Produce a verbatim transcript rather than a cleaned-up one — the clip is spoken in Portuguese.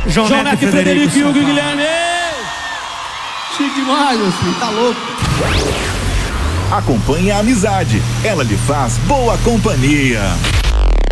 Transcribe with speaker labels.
Speaker 1: João,
Speaker 2: João
Speaker 1: Neto
Speaker 2: Neto
Speaker 1: e Frederico e Hugo e
Speaker 2: Sampaio.
Speaker 1: Guilherme.
Speaker 2: Chique demais, meu filho, tá louco.
Speaker 3: Acompanhe a amizade, ela lhe faz boa companhia.